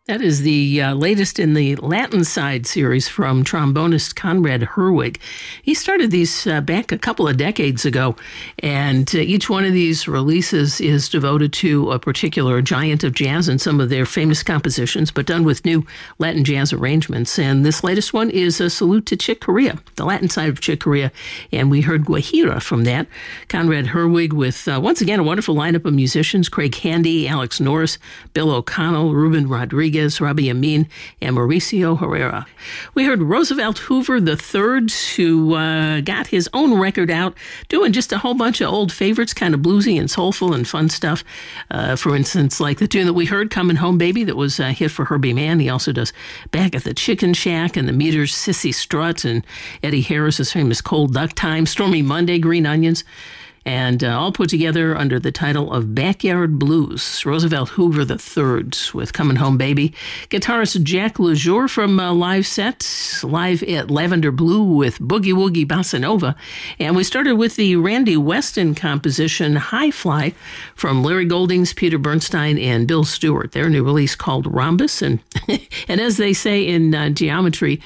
That is the latest in the Latin Side series from trombonist Conrad Herwig. He started these back a couple of decades ago, and each one of these releases is devoted to a particular giant of jazz and some of their famous compositions, but done with new Latin jazz arrangements. And this latest one is a salute to Chick Corea, the Latin side of Chick Corea, and we heard Guajira from that. Conrad Herwig with, once again, a wonderful lineup of musicians: Craig Handy, Alex Norris, Bill O'Connell, Ruben Rodriguez, Robbie Amin, and Mauricio Herrera. We heard Roosevelt Hoover III, who got his own record out, doing just a whole bunch of old favorites, kind of bluesy and soulful and fun stuff. For instance, like the tune that we heard, Coming Home Baby, that was a hit for Herbie Mann. He also does Back at the Chicken Shack and the Meters' Sissy Strut, and Eddie Harris's famous Cold Duck Time, Stormy Monday, Green Onions, and all put together under the title of Backyard Blues. Roosevelt Hoover III with Coming Home Baby. Guitarist Jack LaJour from live sets, live at Lavender Blue with Boogie Woogie Bossa Nova. And we started with the Randy Weston composition High Fly from Larry Goldings, Peter Bernstein, and Bill Stewart. Their new release called Rhombus. And and as they say in geometry,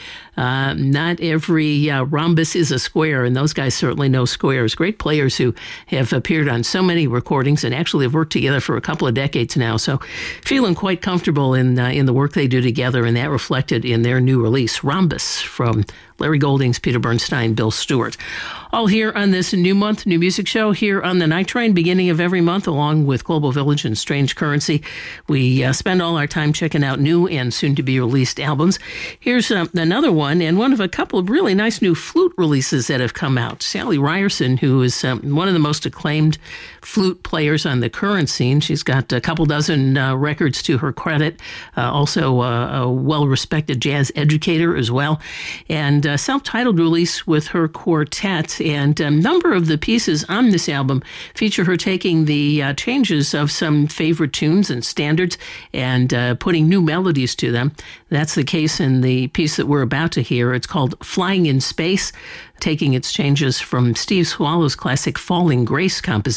not every rhombus is a square, and those guys certainly know squares. Great players who have appeared on so many recordings and actually have worked together for a couple of decades now. So feeling quite comfortable in the work they do together, and that reflected in their new release, Rhombus, from Larry Goldings, Peter Bernstein, Bill Stewart. All here on this new month, new music show here on the Night Train, beginning of every month, along with Global Village and Strange Currency. We spend all our time checking out new and soon-to-be-released albums. Here's another one, and one of a couple of really nice new flute releases that have come out. Sally Ryerson, who is one of the most acclaimed flute players on the current scene. She's got a couple dozen records to her credit, also a well-respected jazz educator as well, and a self-titled release with her quartet. And a number of the pieces on this album feature her taking the changes of some favorite tunes and standards and putting new melodies to them. That's the case in the piece that we're about to hear. It's called Flying in Space, taking its changes from Steve Swallow's classic Falling Grace composition.